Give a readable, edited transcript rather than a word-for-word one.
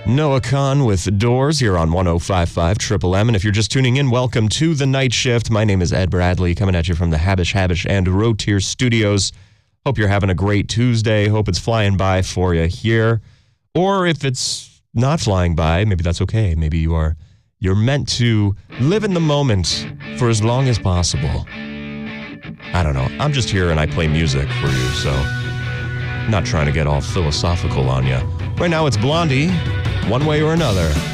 Noah Kahn with Doors here on 105.5 Triple M. And if you're just tuning in, welcome to The Night Shift. My name is Ed Bradley, coming at you from the Habish and Rotier Studios. Hope you're having a great Tuesday. Hope it's flying by for you here. Or if it's not flying by, maybe that's okay. Maybe you're meant to live in the moment for as long as possible. I don't know. I'm just here and I play music for you, so I'm not trying to get all philosophical on you. Right now it's Blondie, One Way or Another.